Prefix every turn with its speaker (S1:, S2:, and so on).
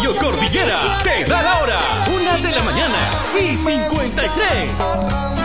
S1: Radio Cordillera te da la hora, 1 de la mañana y 53.